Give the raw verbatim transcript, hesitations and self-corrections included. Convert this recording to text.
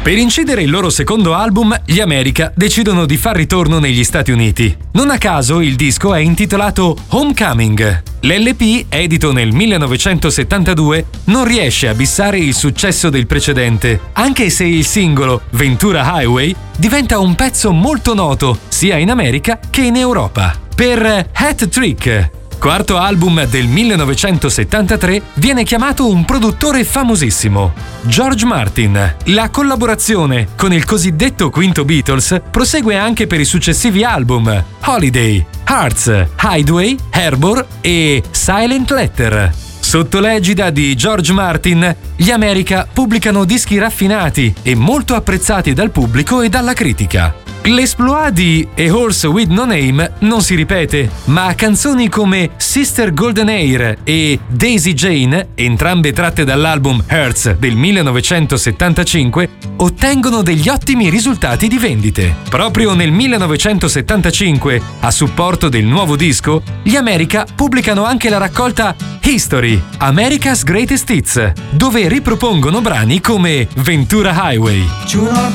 Per incidere il loro secondo album, gli America decidono di far ritorno negli Stati Uniti. Non a caso il disco è intitolato Homecoming. L'L P, edito nel millenovecentosettantadue, non riesce a bissare il successo del precedente, anche se il singolo Ventura Highway diventa un pezzo molto noto sia in America che in Europa. Per Hat Trick, quarto album del millenovecentosettantatré, viene chiamato un produttore famosissimo, George Martin. La collaborazione con il cosiddetto quinto Beatles prosegue anche per i successivi album Holiday, Hearts, Hideaway, Harbor e Silent Letter. Sotto l'egida di George Martin, gli America pubblicano dischi raffinati e molto apprezzati dal pubblico e dalla critica. L'esploit di A Horse with No Name non si ripete, ma canzoni come Sister Golden Hair e Daisy Jane, entrambe tratte dall'album Hearts del millenovecentosettantacinque, ottengono degli ottimi risultati di vendite. Proprio nel millenovecentosettantacinque, a supporto del nuovo disco, gli America pubblicano anche la raccolta History, America's Greatest Hits, dove ripropongono brani come Ventura Highway. Chewing on a